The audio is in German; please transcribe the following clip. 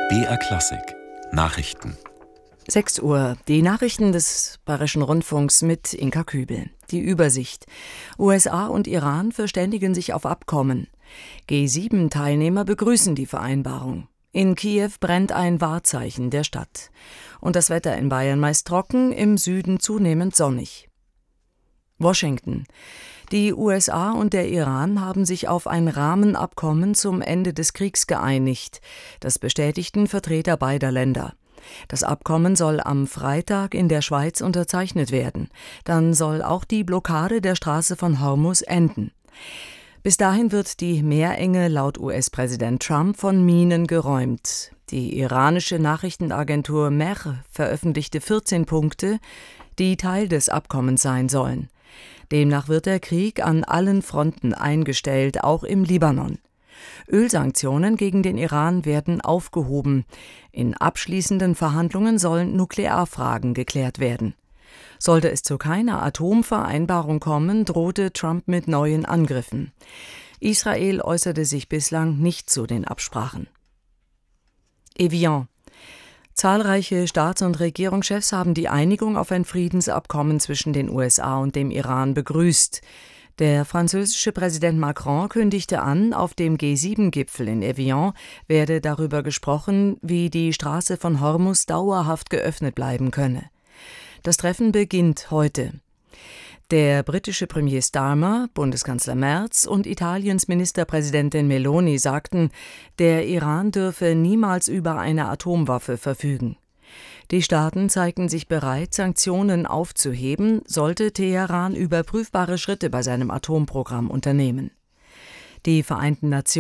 BR Klassik Nachrichten. 6 Uhr, die Nachrichten des Bayerischen Rundfunks mit Inka Kübel. Die Übersicht. USA und Iran verständigen sich auf Abkommen. G7-Teilnehmer begrüßen die Vereinbarung. In Kiew brennt ein Wahrzeichen der Stadt. Und das Wetter in Bayern meist trocken, im Süden zunehmend sonnig. Washington. Die USA und der Iran haben sich auf ein Rahmenabkommen zum Ende des Kriegs geeinigt. Das bestätigten Vertreter beider Länder. Das Abkommen soll am Freitag in der Schweiz unterzeichnet werden. Dann soll auch die Blockade der Straße von Hormuz enden. Bis dahin wird die Meerenge laut US-Präsident Trump von Minen geräumt. Die iranische Nachrichtenagentur Mehr veröffentlichte 14 Punkte, die Teil des Abkommens sein sollen. Demnach wird der Krieg an allen Fronten eingestellt, auch im Libanon. Ölsanktionen gegen den Iran werden aufgehoben. In abschließenden Verhandlungen sollen Nuklearfragen geklärt werden. Sollte es zu keiner Atomvereinbarung kommen, drohte Trump mit neuen Angriffen. Israel äußerte sich bislang nicht zu den Absprachen. Evian. Zahlreiche Staats- und Regierungschefs haben die Einigung auf ein Friedensabkommen zwischen den USA und dem Iran begrüßt. Der französische Präsident Macron kündigte an, auf dem G7-Gipfel in Evian werde darüber gesprochen, wie die Straße von Hormuz dauerhaft geöffnet bleiben könne. Das Treffen beginnt heute. Der britische Premier Starmer, Bundeskanzler Merz und Italiens Ministerpräsidentin Meloni sagten, der Iran dürfe niemals über eine Atomwaffe verfügen. Die Staaten zeigten sich bereit, Sanktionen aufzuheben, sollte Teheran überprüfbare Schritte bei seinem Atomprogramm unternehmen. Die Vereinten Nationen